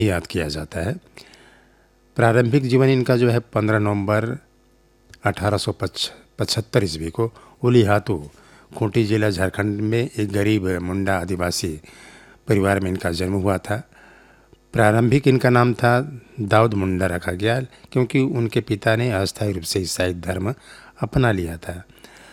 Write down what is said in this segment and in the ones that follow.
याद किया जाता है। प्रारंभिक जीवन इनका जो है 15 नवंबर 1875 ईस्वी को उलीहातू, खूंटी जिला झारखंड में एक गरीब मुंडा आदिवासी परिवार में इनका जन्म हुआ था। प्रारंभिक इनका नाम था दाऊद मुंडा रखा गया, क्योंकि उनके पिता ने अस्थायी रूप से ईसाई धर्म अपना लिया था।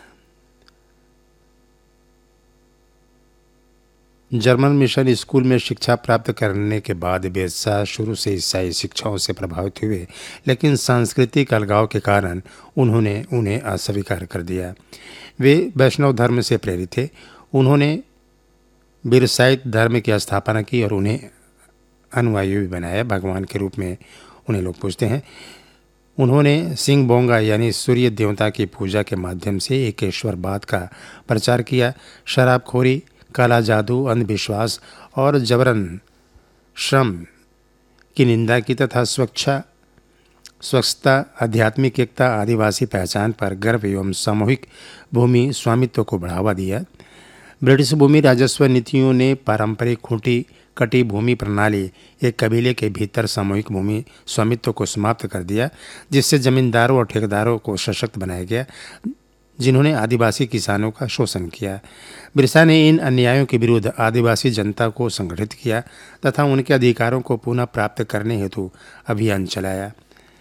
जर्मन मिशन स्कूल में शिक्षा प्राप्त करने के बाद बिरसा शुरू से ईसाई शिक्षाओं से प्रभावित हुए, लेकिन सांस्कृतिक अलगाव के कारण उन्होंने उन्हें अस्वीकार कर दिया। वे वैष्णव धर्म से प्रेरित थे। उन्होंने बिरसाइत धर्म की स्थापना की और उन्हें अनुयायी भी बनाया। भगवान के रूप में उन्हें लोग पूजते हैं। उन्होंने सिंह बोंगा यानी सूर्य देवता की पूजा के माध्यम से एकेश्वरवाद का प्रचार किया। शराबखोरी, काला जादू, अंधविश्वास और जबरन श्रम की निंदा की तथा स्वच्छता, आध्यात्मिक एकता, आदिवासी पहचान पर गर्व एवं सामूहिक भूमि स्वामित्व को बढ़ावा दिया। ब्रिटिश भूमि राजस्व नीतियों ने पारंपरिक खूंटी कटी भूमि प्रणाली, एक कबीले के भीतर सामूहिक भूमि स्वामित्व को समाप्त कर दिया, जिससे जमींदारों और ठेकेदारों को सशक्त बनाया गया, जिन्होंने आदिवासी किसानों का शोषण किया। बिरसा ने इन अन्यायों के विरुद्ध आदिवासी जनता को संगठित किया तथा उनके अधिकारों को पुनः प्राप्त करने हेतु अभियान चलाया।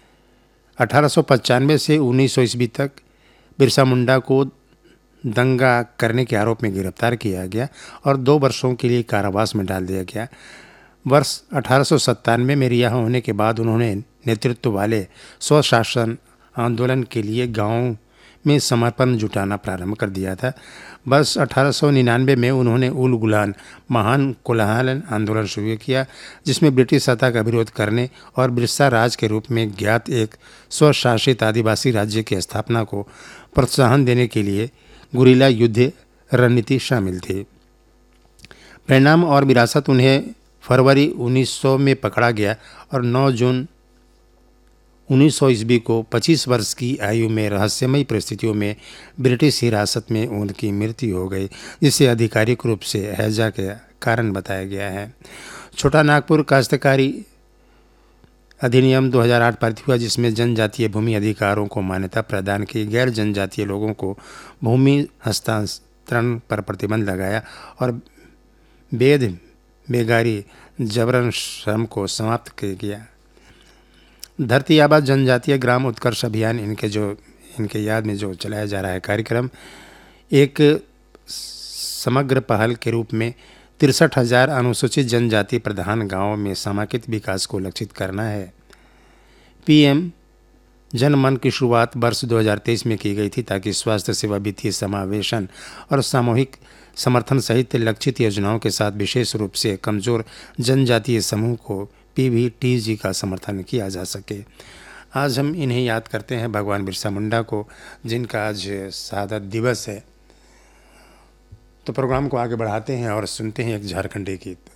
1895 से 1900 ईस्वी तक बिरसा मुंडा को दंगा करने के आरोप में गिरफ्तार किया गया और 2 वर्षों के लिए कारावास में डाल दिया गया। वर्ष 1897 में रिहा होने के बाद उन्होंने नेतृत्व वाले स्वशासन आंदोलन के लिए गांवों में समर्पण जुटाना प्रारंभ कर दिया था। वर्ष 1899 में उन्होंने उल गुलान महान कोलाहल आंदोलन शुरू किया, जिसमें ब्रिटिश सत्ता का विरोध करने और बिरसा राज के रूप में ज्ञात एक स्वशासित आदिवासी राज्य की स्थापना को प्रोत्साहन देने के लिए गुरिल्ला युद्ध रणनीति शामिल थी। परिणाम और विरासत उन्हें फरवरी 1900 में पकड़ा गया और 9 जून 1900 ईस्वी को 25 वर्ष की आयु में रहस्यमयी परिस्थितियों में ब्रिटिश हिरासत में उनकी मृत्यु हो गई, जिसे आधिकारिक रूप से हैजा के कारण बताया गया है। छोटा नागपुर काश्तकारी अधिनियम 2008 पारित हुआ, जिसमें जनजातीय भूमि अधिकारों को मान्यता प्रदान की। गैर जनजातीय लोगों को भूमि हस्तांतरण पर प्रतिबंध लगाया और वेद बेगारी जबरन श्रम को समाप्त किया गया। धरती आबा जनजातीय ग्राम उत्कर्ष अभियान इनके याद में जो चलाया जा रहा है कार्यक्रम, एक समग्र पहल के रूप में 63,000 अनुसूचित जनजाति प्रधान गांवों में समेकित विकास को लक्षित करना है। पीएम जन मन की शुरुआत वर्ष 2023 में की गई थी, ताकि स्वास्थ्य सेवा, वित्तीय समावेशन और सामूहिक समर्थन सहित लक्षित योजनाओं के साथ विशेष रूप से कमजोर जनजातीय समूह को पीवीटीजी का समर्थन किया जा सके। आज हम इन्हें याद करते हैं, भगवान बिरसा मुंडा को, जिनका आज शहादत दिवस है। तो प्रोग्राम को आगे बढ़ाते हैं और सुनते हैं एक झारखंडी गीत।